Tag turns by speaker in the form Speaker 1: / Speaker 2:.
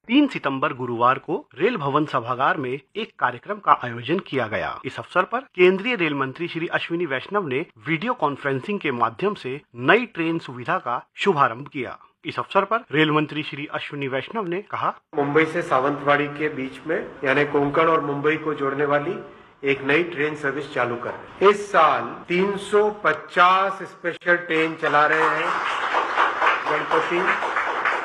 Speaker 1: 3 सितंबर गुरुवार को रेल भवन सभागार में एक कार्यक्रम का आयोजन किया गया। इस अवसर पर केंद्रीय रेल मंत्री श्री अश्विनी वैष्णव ने वीडियो कॉन्फ्रेंसिंग के माध्यम से नई ट्रेन सुविधा का शुभारंभ किया। इस अवसर पर रेल मंत्री श्री अश्विनी वैष्णव ने कहा,
Speaker 2: मुंबई से सावंतवाड़ी के बीच में यानी कोंकण और मुंबई को जोड़ने वाली एक नई ट्रेन सर्विस चालू कर रहे हैं। इस साल 350 स्पेशल ट्रेन चला रहे हैं। गणपति